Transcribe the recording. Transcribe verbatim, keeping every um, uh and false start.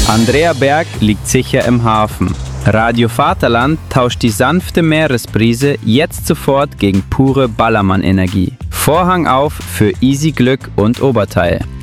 Andrea Berg liegt sicher im Hafen. Radio Vaterland tauscht die sanfte Meeresbrise jetzt sofort gegen pure Ballermann-Energie. Vorhang auf für Easy Glück und Oberteil.